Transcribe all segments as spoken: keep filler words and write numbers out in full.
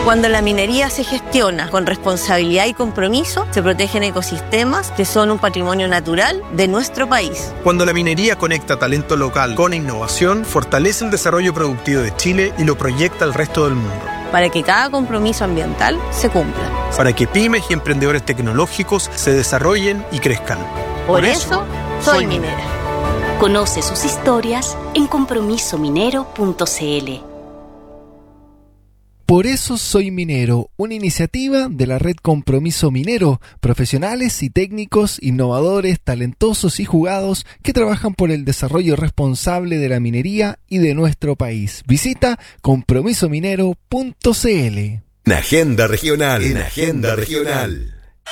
Cuando la minería se gestiona con responsabilidad y compromiso, se protegen ecosistemas que son un patrimonio natural de nuestro país. Cuando la minería conecta talento local con innovación, fortalece el desarrollo productivo de Chile y lo proyecta al resto del mundo. Para que cada compromiso ambiental se cumpla. Para que pymes y emprendedores tecnológicos se desarrollen y crezcan. Por, Por eso, eso, soy minera. Conoce sus historias en compromiso minero punto c l. Por eso soy minero, una iniciativa de la red Compromiso Minero, profesionales y técnicos, innovadores, talentosos y jugados que trabajan por el desarrollo responsable de la minería y de nuestro país. Visita compromiso minero punto c l. En Agenda Regional, en Agenda Regional.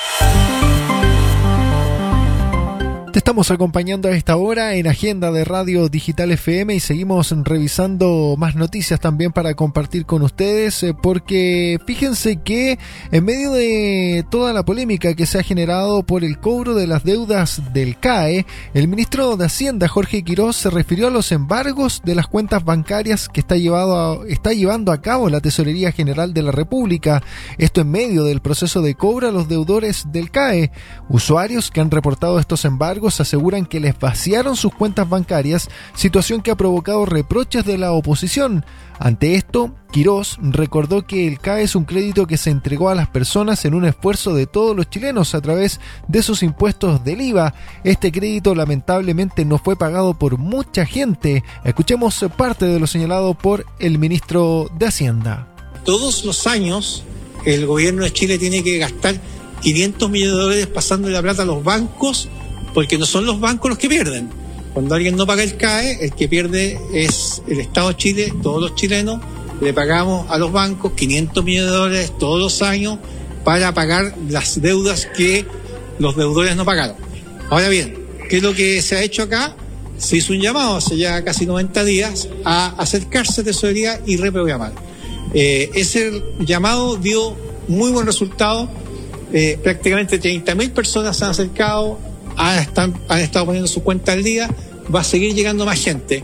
Te estamos acompañando a esta hora en Agenda de Radio Digital F M y seguimos revisando más noticias también para compartir con ustedes, eh, porque fíjense que en medio de toda la polémica que se ha generado por el cobro de las deudas del C A E, el ministro de Hacienda, Jorge Quirós, se refirió a los embargos de las cuentas bancarias que está, llevado a, está llevando a cabo la Tesorería General de la República. Esto en medio del proceso de cobro a los deudores del C A E. Usuarios que han reportado estos embargos aseguran que les vaciaron sus cuentas bancarias, situación que ha provocado reproches de la oposición. Ante esto, Quirós recordó que el C A E es un crédito que se entregó a las personas en un esfuerzo de todos los chilenos a través de sus impuestos del I V A. Este crédito lamentablemente no fue pagado por mucha gente. Escuchemos parte de lo señalado por el ministro de Hacienda. Todos los años el gobierno de Chile tiene que gastar quinientos millones de dólares pasando la plata a los bancos, porque no son los bancos los que pierden. Cuando alguien no paga el C A E, el que pierde es el Estado de Chile. Todos los chilenos le pagamos a los bancos quinientos millones de dólares todos los años para pagar las deudas que los deudores no pagaron. Ahora bien, ¿qué es lo que se ha hecho acá? Se hizo un llamado hace ya casi noventa días a acercarse a Tesorería y reprogramar. Eh, ese llamado dio muy buen resultado. Eh, prácticamente treinta mil personas se han acercado, Han, están, han estado poniendo su cuenta al día, va a seguir llegando más gente.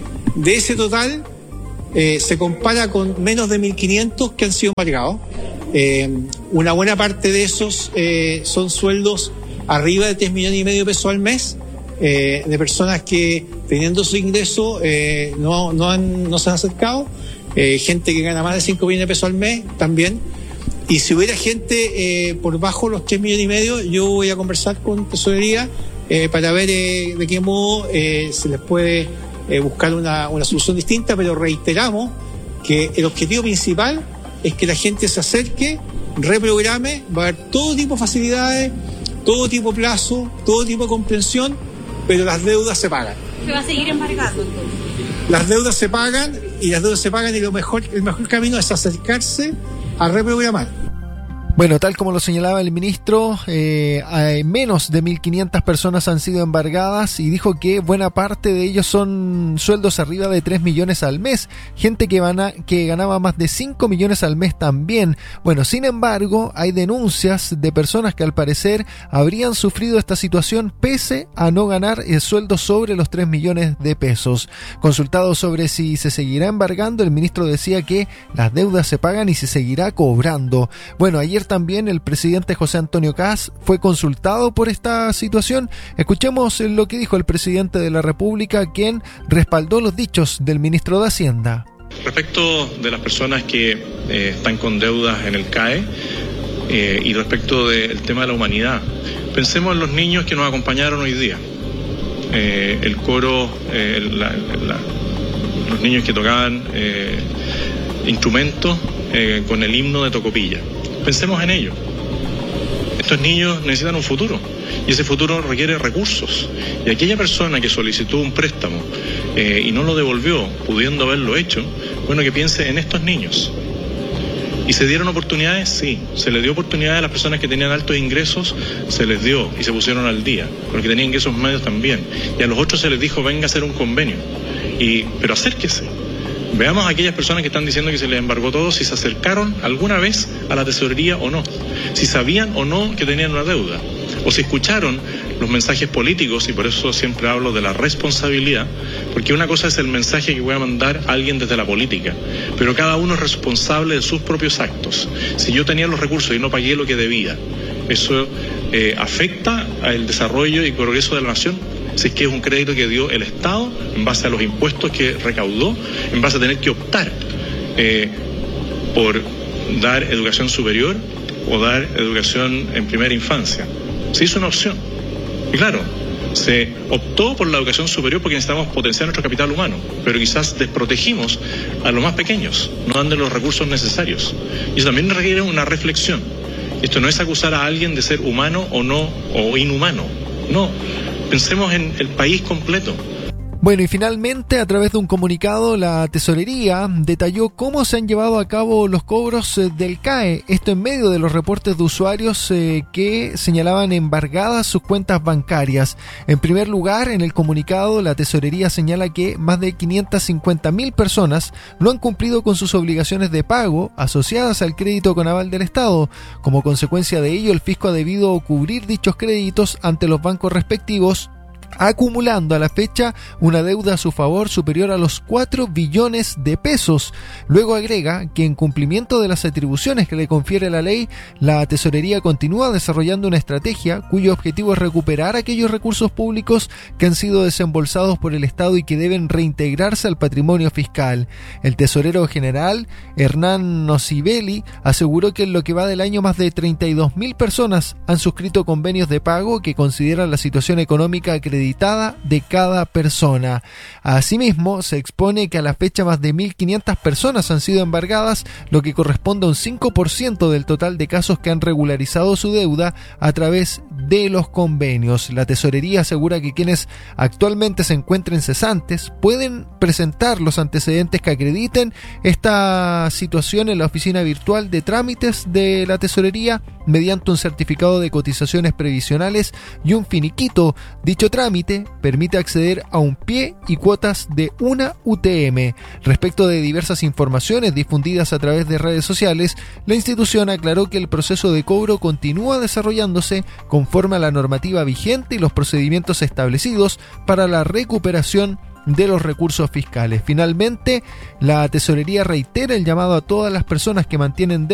De ese total, eh, se compara con menos de mil quinientos que han sido embargados. Eh, una buena parte de esos eh, son sueldos arriba de tres millones y medio de pesos al mes, eh, de personas que teniendo su ingreso eh, no, no, han, no se han acercado, eh, gente que gana más de cinco millones de pesos al mes también. Y si hubiera gente eh, por bajo los tres millones y medio, yo voy a conversar con Tesorería eh, para ver eh, de qué modo eh, se les puede eh, buscar una, una solución distinta, pero reiteramos que el objetivo principal es que la gente se acerque, reprograme, va a haber todo tipo de facilidades, todo tipo de plazo, todo tipo de comprensión, pero las deudas se pagan. ¿Se va a seguir embargando entonces? Las deudas se pagan y las deudas se pagan y lo mejor, el mejor camino es acercarse a reprogramar. Bueno, tal como lo señalaba el ministro, eh, menos de mil quinientas personas han sido embargadas y dijo que buena parte de ellos son sueldos arriba de tres millones al mes, gente que, van a, que ganaba más de cinco millones al mes también. Bueno, sin embargo, hay denuncias de personas que al parecer habrían sufrido esta situación pese a no ganar el sueldo sobre los tres millones de pesos. Consultado sobre si se seguirá embargando, el ministro decía que las deudas se pagan y se seguirá cobrando. Bueno, ayer también el presidente José Antonio Kast fue consultado por esta situación. Escuchemos lo que dijo el presidente de la República, quien respaldó los dichos del ministro de Hacienda. Respecto de las personas que eh, están con deudas en el C A E eh, y respecto del tema de la humanidad, pensemos en los niños que nos acompañaron hoy día. Eh, el coro, eh, la, la, los niños que tocaban eh, instrumentos eh, con el himno de Tocopilla. Pensemos en ello. Estos niños necesitan un futuro y ese futuro requiere recursos. Y aquella persona que solicitó un préstamo eh, y no lo devolvió, pudiendo haberlo hecho, bueno, que piense en estos niños. ¿Y se dieron oportunidades? Sí. ¿Se les dio oportunidades a las personas que tenían altos ingresos? Se les dio y se pusieron al día, porque tenían ingresos medios también. Y a los otros se les dijo, venga a hacer un convenio. Y, pero acérquese. Veamos a aquellas personas que están diciendo que se les embargó todo, si se acercaron alguna vez a la tesorería o no, si sabían o no que tenían una deuda, o si escucharon los mensajes políticos, y por eso siempre hablo de la responsabilidad, porque Porque una cosa es el mensaje que voy a mandar a alguien desde la política, pero cada uno es responsable de sus propios actos. Si yo tenía los recursos y no pagué lo que debía, ¿eso eh, afecta al desarrollo y progreso de la nación? Si es que es un crédito que dio el Estado en base a los impuestos que recaudó, en base a tener que optar eh, por dar educación superior o dar educación en primera infancia. Se hizo una opción. Y claro, se optó por la educación superior porque necesitamos potenciar nuestro capital humano, pero quizás desprotegimos a los más pequeños, no dando los recursos necesarios. Y eso también requiere una reflexión. Esto no es acusar a alguien de ser humano o no, o inhumano. No, pensemos en el país completo. Bueno, y finalmente, a través de un comunicado, la Tesorería detalló cómo se han llevado a cabo los cobros del C A E. Esto en medio de los reportes de usuarios eh, que señalaban embargadas sus cuentas bancarias. En primer lugar, en el comunicado, la Tesorería señala que más de quinientas cincuenta mil personas no han cumplido con sus obligaciones de pago asociadas al crédito con aval del Estado. Como consecuencia de ello, el fisco ha debido cubrir dichos créditos ante los bancos respectivos, acumulando a la fecha una deuda a su favor superior a los cuatro billones de pesos. Luego agrega que en cumplimiento de las atribuciones que le confiere la ley, la Tesorería continúa desarrollando una estrategia cuyo objetivo es recuperar aquellos recursos públicos que han sido desembolsados por el Estado y que deben reintegrarse al patrimonio fiscal. El tesorero general, Hernán Nocibelli, aseguró que en lo que va del año más de treinta y dos mil personas han suscrito convenios de pago que consideran la situación económica acreditada de cada persona. Asimismo, se expone que a la fecha más de mil quinientas personas han sido embargadas, lo que corresponde a un cinco por ciento del total de casos que han regularizado su deuda a través de los convenios. La Tesorería asegura que quienes actualmente se encuentren cesantes pueden presentar los antecedentes que acrediten esta situación en la oficina virtual de trámites de la Tesorería mediante un certificado de cotizaciones previsionales y un finiquito. Dicho trámite permite acceder a un pie y cuotas de una U T M. Respecto de diversas informaciones difundidas a través de redes sociales, la institución aclaró que el proceso de cobro continúa desarrollándose conforme a la normativa vigente y los procedimientos establecidos para la recuperación de los recursos fiscales. Finalmente, la Tesorería reitera el llamado a todas las personas que mantienen